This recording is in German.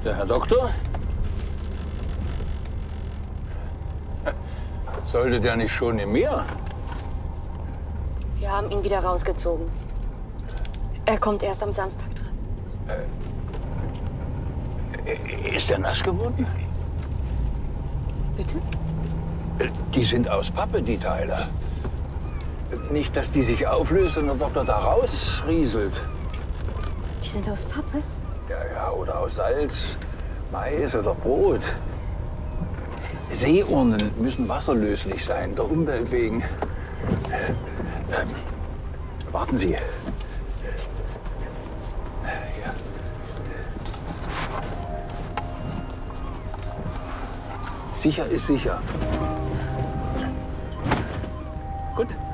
Der Herr Doktor? Sollte der nicht schon im Meer? Wir haben ihn wieder rausgezogen. Er kommt erst am Samstag dran. Ist er nass geworden? Bitte? Die sind aus Pappe, die Teile. Nicht, dass die sich auflöst und der Doktor da rausrieselt. Die sind aus Pappe? Ja, oder aus Salz, Mais oder Brot. Seeurnen müssen wasserlöslich sein, der Umwelt wegen. Warten Sie. Hier. Sicher ist sicher. Gut.